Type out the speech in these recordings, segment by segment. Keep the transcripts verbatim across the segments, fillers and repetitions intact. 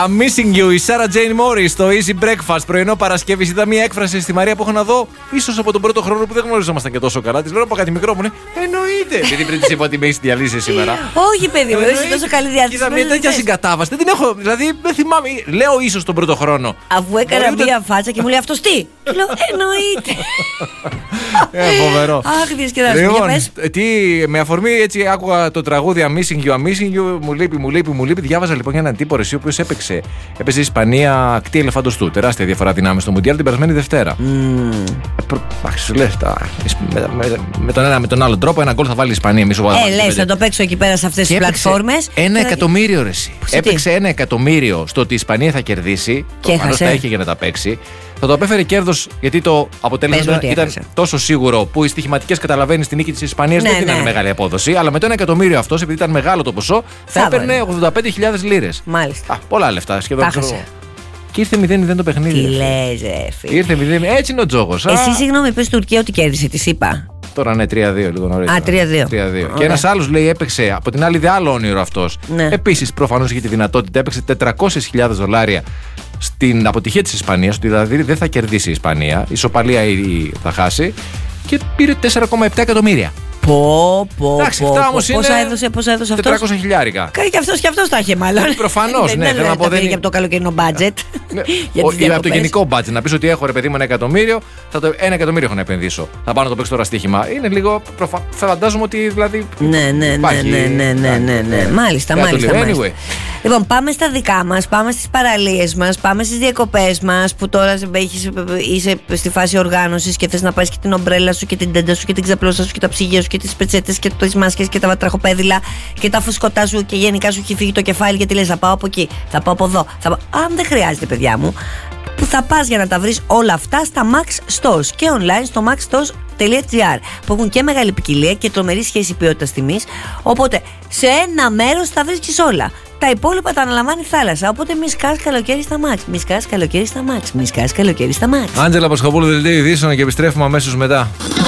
I'm missing you, η Sarah Jane Morris στο Easy Breakfast. Πρωινό Παρασκευή. Είδα μία έκφραση στη Μαρία που έχω να δω, ίσως από τον πρώτο χρόνο που δεν γνωριζόμασταν και τόσο καλά. Τη λέω από κάτι μικρό μου, ναι. Εννοείται. Γιατί πριν τη είπα ότι με έχει διαλύσει σήμερα. Όχι, παιδί μου, δεν είσαι τόσο καλή διάθεση. Είδα μια τέτοια συγκατάβαση. Δεν την έχω. Δηλαδή δεν θυμάμαι. Λέω ίσως τον πρώτο χρόνο. Αφού έκανα μία φάτσα και μου λέει αυτό τι. Λέω εννοείται. Ε, φοβερό. Αχ, διασκεδάζομαι. Λοιπόν, τι, με αφορμή έτσι άκουγα το τραγούδι I'm missing you, I'm missing you, μου λείπει, μου λείπει, μου λείπει. Διάβαζα λοιπόν για έναν τύπο ρεσί ο οποίος έπαιξε. Έπαιζε η Ισπανία κτή ελεφάντος του. Τεράστια διαφορά δυνάμει στο Μουντιάλ την περασμένη Δευτέρα. Εντάξει, λες με τον ένα με τον άλλο τρόπο ένα γκολ θα βάλει η Ισπανία. Ε, λες, θα το παίξω εκεί πέρα σε αυτές τις πλατφόρμες. Ένα εκατομμύριο ρεσί. Έπαιξε ένα εκατομμύριο στο ότι η Ισπανία θα κερδίσει. Και θα είχε για να τα παίξει. Θα το απέφερε κέρδος γιατί το αποτέλεσμα ήταν τόσο σίγουρο που οι στοιχηματικές καταλαβαίνεις την νίκη της Ισπανίας. Ναι, δεν ήταν ναι. μεγάλη απόδοση. Αλλά με το ένα εκατομμύριο αυτός, επειδή ήταν μεγάλο το ποσό, θα, θα έπαιρνε ογδόντα πέντε χιλιάδες λίρες. Μάλιστα. Α, πολλά λεφτά σχεδόν. Και ήρθε μηδέν μηδέν το παιχνίδι. Τι λες, ρε φίλε. Ήρθε μηδέν μηδέν. Έτσι είναι ο τζόγος. Εσύ, συγγνώμη, πες Τουρκία ότι κέρδισε, τη είπα. Τώρα ναι, τρία δύο λίγο νωρίτερα. Α, τρία δύο. Και ένας άλλος λέει έπαιξε, από την άλλη δε άλλο όνειρο αυτός. Ναι. Επίσης προφανώς είχε τη δυνατότητα, έπαιξε τετρακόσιες χιλιάδες δολάρια στην αποτυχία της Ισπανίας, ότι δηλαδή δεν θα κερδίσει η Ισπανία, η ισοπαλία θα χάσει και πήρε τέσσερα κόμμα επτά εκατομμύρια. Πω, πω, εντάξει, πω, αυτά όμως πόσα είναι έδωσε, πόσα έδωσε αυτός. τετρακόσια χιλιάρικα. Κάνει και αυτός και αυτός τα είχε μάλλον. Προφανώς, ναι. Θέλω να πω. Δεν είναι από το καλοκαιρινό budget. Από το γενικό budget. Να πεις ότι έχω ρε παιδί μου ένα εκατομμύριο, θα το, ένα εκατομμύριο έχω να επενδύσω. Θα πάω να το παίξω τώρα στοίχημα. Είναι λίγο. Προφα... Φαντάζομαι ότι δηλαδή. Ναι, ναι, ναι, ναι, ναι, ναι, ναι, ναι. Μάλιστα, μάλιστα. μάλιστα. Anyway. Λοιπόν, πάμε στα δικά μας, πάμε στις παραλίες μας, πάμε στις διακοπές μας που τώρα είσαι στη φάση οργάνωσης και θες να πάρεις και την ομπρέλα σου και την τέντα σου και την ξαπλώσα σου και τα ψυγεία σου και τις πετσέτες και τις μάσκες και τα βατραχοπέδιλα και τα φουσκωτά σου και γενικά σου έχει φύγει το κεφάλι γιατί λες θα πάω από εκεί, θα πάω από εδώ. Θα πάω... Αν δεν χρειάζεται, παιδιά μου, που θα πας για να τα βρεις όλα αυτά στα Max Stores και online στο maxstores.gr που έχουν και μεγάλη ποικιλία και τρομερή σχέση ποιότητας τιμής. Οπότε σε ένα μέρος θα βρίσκεις όλα. Τα υπόλοιπα τα αναλαμβάνει η θάλασσα. Οπότε μη σκάς καλοκαίρι στα Max. Μη σκάς καλοκαίρι στα Max. Μη σκάς καλοκαίρι στα Max. Άντζελα Πασχοπούλου, δελτίο ειδήσεων και επιστρέφουμε αμέσως μετά.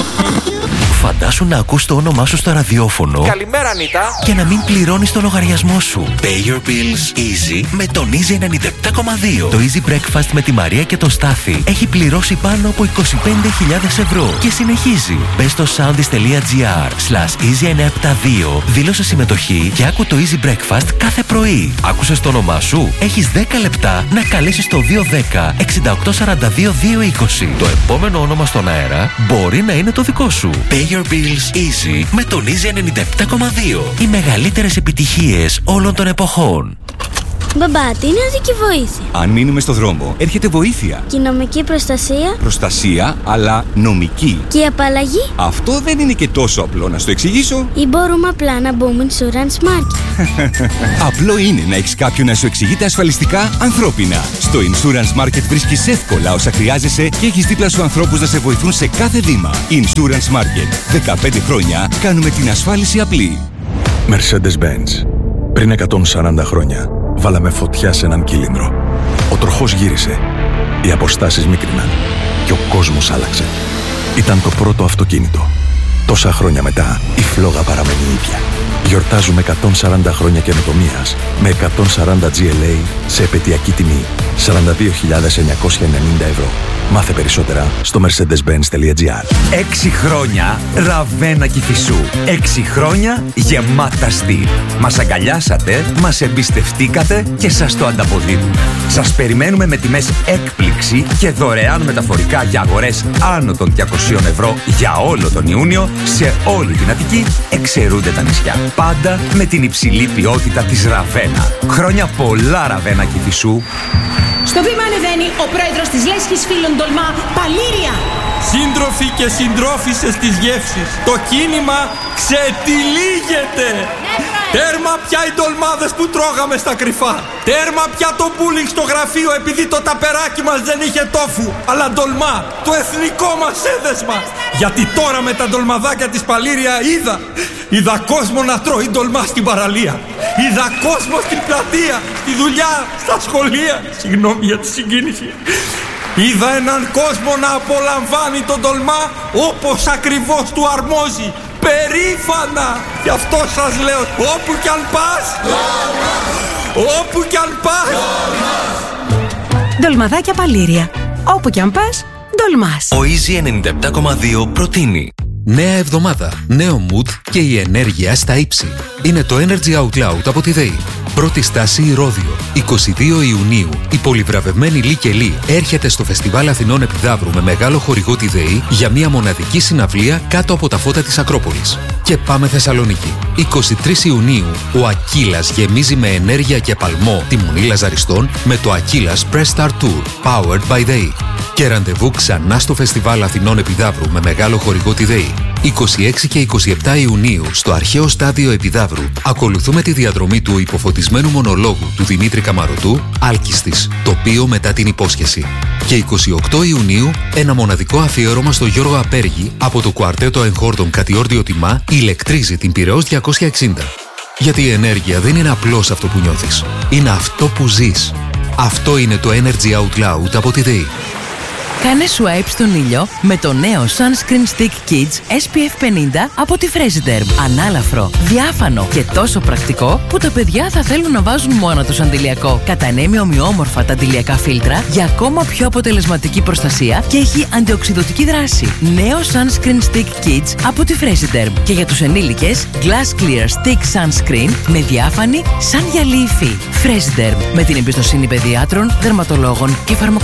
Φαντάσου να ακούς το όνομά σου στο ραδιόφωνο. Καλημέρα, Νίτα. Και να μην πληρώνεις το λογαριασμό σου. Pay your bills easy με τον Easy ενενήντα επτά κόμμα δύο. Το Easy Breakfast με τη Μαρία και τον Στάθη έχει πληρώσει πάνω από είκοσι πέντε χιλιάδες ευρώ και συνεχίζει. Μπες στο soundis.gr slash easy εννιακόσια εβδομήντα δύο, δήλωσε συμμετοχή και άκου το Easy Breakfast κάθε πρωί. Άκουσες το όνομά σου? Έχεις δέκα λεπτά να καλέσεις το δύο ένα μηδέν εξήντα οκτώ σαράντα δύο δύο είκοσι. Το επόμενο όνομα στον αέρα μπορεί να είναι το δικό σου. Pay your bills easy με τον Easy ενενήντα επτά κόμμα δύο. Οι μεγαλύτερες επιτυχίες όλων των εποχών. Μπαμπά, τι είναι οδική βοήθεια? Αν μείνουμε στο δρόμο, έρχεται βοήθεια. Και η νομική προστασία? Προστασία, αλλά νομική. Και η απαλλαγή? Αυτό δεν είναι και τόσο απλό, να στο εξηγήσω. Ή μπορούμε απλά να μπούμε Insurance Market? Απλό είναι να έχεις κάποιον να σου εξηγείται ασφαλιστικά ανθρώπινα. Στο Insurance Market βρίσκεις εύκολα όσα χρειάζεσαι και έχεις δίπλα σου ανθρώπους να σε βοηθούν σε κάθε βήμα. Insurance Market. δεκαπέντε χρόνια κάνουμε την ασφάλιση απλή. Mercedes-Benz. Πριν εκατόν σαράντα χρόνια βάλαμε φωτιά σε έναν κύλινδρο. Ο τροχός γύρισε, οι αποστάσεις μίκριναν και ο κόσμος άλλαξε. Ήταν το πρώτο αυτοκίνητο. Τόσα χρόνια μετά, η φλόγα παραμένει ίδια. Γιορτάζουμε εκατόν σαράντα χρόνια καινοτομίας με εκατόν σαράντα τζι ελ έι σε επαιτειακή τιμή σαράντα δύο χιλιάδες εννιακόσια ενενήντα ευρώ. Μάθε περισσότερα στο mercedes-benz.gr. Έξι χρόνια Ραβένα Κηφισού. Έξι χρόνια γεμάτα στυλ. Μας αγκαλιάσατε, μας εμπιστευτήκατε και σας το ανταποδίδουμε. Σας περιμένουμε με τιμές έκπληξη και δωρεάν μεταφορικά για αγορές άνω των διακοσίων ευρώ για όλο τον Ιούνιο σε όλη την Αττική, εξαιρούνται τα νησιά. Πάντα με την υψηλή ποιότητα της Ραβένα. Χρόνια πολλά Ραβένα Κηφισού. Στο βήμα ανεβαίνει ο πρόεδρος της Λέσχης Φίλων Τολμά, Παλήρια. Σύντροφοι και συντρόφισσες της γεύσης, το κίνημα ξετυλίγεται. Τέρμα πια οι ντολμάδες που τρώγαμε στα κρυφά. Τέρμα πια το bullying στο γραφείο επειδή το ταπεράκι μας δεν είχε τόφου, αλλά ντολμά, το εθνικό μας έδεσμα. Γιατί τώρα με τα ντολμαδάκια της Παλήρια είδα, είδα κόσμο να τρώει ντολμά στην παραλία. Είδα κόσμο στην πλατεία, στη δουλειά, στα σχολεία. Συγγνώμη για τη συγκίνηση. Είδα έναν κόσμο να απολαμβάνει τον ντολμά όπως ακριβώς του αρμόζει. Περήφανα! Γι' αυτό σας λέω, όπου κι αν πας, Όπου κι αν πας. Ντολμαδάκια Παλήρια. Όπου κι αν πας, ντολμάς. Ο Easy ενενήντα επτά κόμμα δύο προτείνει νέα εβδομάδα, νέο mood και η ενέργεια στα ύψη. Είναι το Energy Out Loud από τη ΔΕΗ. Πρώτη στάση Ηρώδειο. είκοσι δύο Ιουνίου. Η πολυβραβευμένη Λί και Λί έρχεται στο Φεστιβάλ Αθηνών Επιδαύρου με μεγάλο χορηγό τη ΔΕΗ για μια μοναδική συναυλία κάτω από τα φώτα της Ακρόπολης. Και πάμε Θεσσαλονίκη. εικοστή τρίτη Ιουνίου ο Ακύλας γεμίζει με ενέργεια και παλμό τη Μονή Λαζαριστών με το Ακύλας Press Start Tour Powered by ΔΕΗ. Και ραντεβού ξανά στο Φεστιβάλ Αθηνών Επιδαύρου με μεγάλο χορηγό τη ΔΕΗ. είκοσι έξι και είκοσι επτά Ιουνίου στο αρχαίο στάδιο Επιδαύρου ακολουθούμε τη διαδρομή του υποφωτισμένου μονολόγου του Δημήτρη Καμαρωτού «Άλκιστης, τοπίο μετά την υπόσχεση». Και εικοστή όγδοη Ιουνίου ένα μοναδικό αφιέρωμα στο Γιώργο Απέργη από το κουαρτέτο εγχόρδων Κατιόρδιο Τιμά ηλεκτρίζει την Πειραιώς διακόσια εξήντα. Γιατί η ενέργεια δεν είναι απλώς αυτό που νιώθεις. Είναι αυτό που ζεις. Αυτό είναι το Energy Out Loud από τη ΔΕΗ. Κάνε swipe στον ήλιο με το νέο Sunscreen Stick Kids ες πι εφ πενήντα από τη Fresiderm. Ανάλαφρο, διάφανο και τόσο πρακτικό που τα παιδιά θα θέλουν να βάζουν μόνο τους αντιλιακό. Κατανέμει ομοιόμορφα τα αντιλιακά φίλτρα για ακόμα πιο αποτελεσματική προστασία και έχει αντιοξυδωτική δράση. Νέο Sunscreen Stick Kids από τη Fresiderm. Και για τους ενήλικες, Glass Clear Stick Sunscreen με διάφανη σαν γυαλί υφή. Fresiderm, με την εμπιστοσύνη παιδιάτρων, δερματολόγων και φαρμακοποιών.